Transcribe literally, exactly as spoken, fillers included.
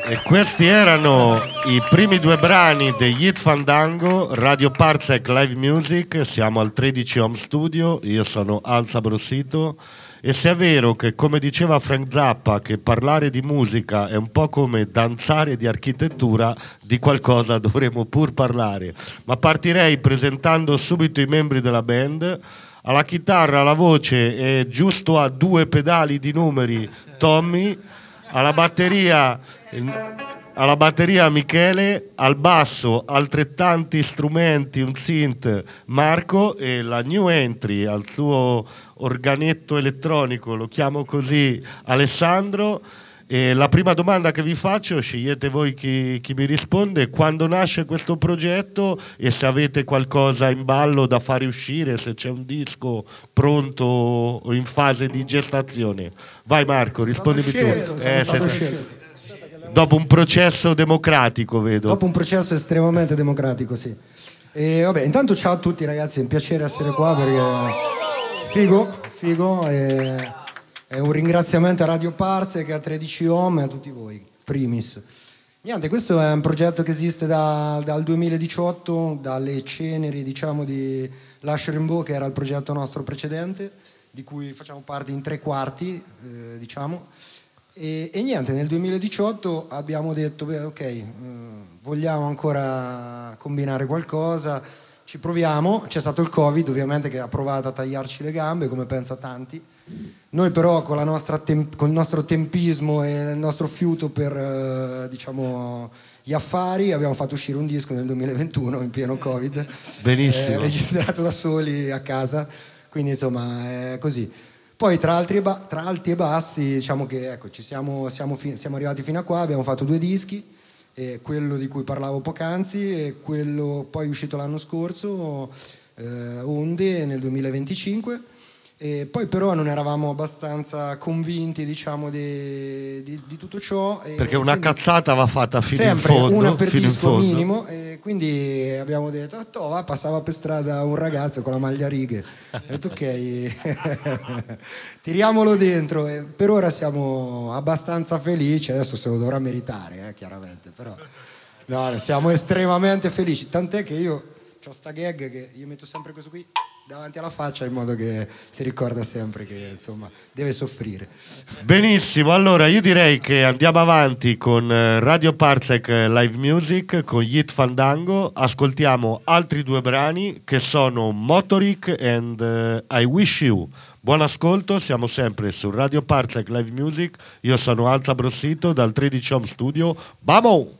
E questi erano i primi due brani degli Hit Fandango, Radio Parsec Live Music. Siamo al tredici Home Studio, io sono Alza Brossito. E se è vero che, come diceva Frank Zappa, che parlare di musica è un po' come danzare di architettura, di qualcosa dovremo pur parlare. Ma partirei presentando subito i membri della band. Alla chitarra, alla voce e giusto a due pedali di numeri Tommy, alla batteria alla batteria Michele, al basso altrettanti strumenti, un synth Marco, e la new entry al suo organetto elettronico, lo chiamo così, Alessandro. E la prima domanda che vi faccio, scegliete voi chi, chi mi risponde: quando nasce questo progetto e se avete qualcosa in ballo da fare uscire, se c'è un disco pronto o in fase di gestazione. Vai Marco, rispondimi tu. Eh, se... Dopo un processo democratico, vedo. Dopo un processo estremamente democratico, sì. E vabbè, intanto ciao a tutti ragazzi, è un piacere essere qua perché figo, figo e... È un ringraziamento a Radio Parsec, a tredici Home e a tutti voi, primis. Niente, questo è un progetto che esiste da, dal duemiladiciotto, dalle ceneri, diciamo, di Lush Rainbow, che era il progetto nostro precedente, di cui facciamo parte in tre quarti, eh, diciamo. E, e niente, nel duemiladiciotto abbiamo detto, beh, ok, eh, vogliamo ancora combinare qualcosa, ci proviamo. C'è stato il Covid, ovviamente, che ha provato a tagliarci le gambe, come pensa tanti. Noi però con, la nostra tem- con il nostro tempismo e il nostro fiuto per eh, diciamo gli affari abbiamo fatto uscire un disco nel duemilaventuno in pieno Covid. Benissimo. Eh, registrato da soli a casa, quindi insomma è così. Poi tra, altri e ba- tra alti e bassi diciamo che ecco, ci siamo, siamo, fi- siamo arrivati fino a qua, abbiamo fatto due dischi, eh, quello di cui parlavo poc'anzi e quello poi uscito l'anno scorso, eh, Onde, nel duemilaventicinque. E poi però non eravamo abbastanza convinti, diciamo, di, di, di tutto ciò. E perché una cazzata va fatta fino sempre in fondo. Una per fino disco in minimo. E quindi abbiamo detto, ah, to, va, passava per strada un ragazzo con la maglia a righe. Ho detto ok, tiriamolo dentro. E per ora siamo abbastanza felici, adesso se lo dovrà meritare, eh, chiaramente. Però no, siamo estremamente felici. Tant'è che io ho sta gag che io metto sempre questo qui davanti alla faccia in modo che si ricorda sempre che insomma deve soffrire. Benissimo, allora io direi che andiamo avanti con Radio Parsec Live Music, con gli Hit Fandango. Ascoltiamo altri due brani che sono Motoric and uh, I Wish You. Buon ascolto, siamo sempre su Radio Parsec Live Music. Io sono Alza Brossito dal tredici Home Studio. Vamo!